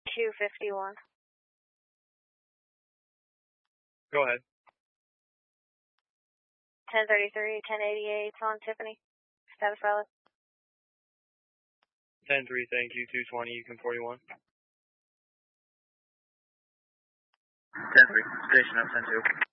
251. Go ahead. 1033, 1088 on Tiffany. Status valid. 10-3, thank you. 220, you can 41. 10-3, station up 10-2.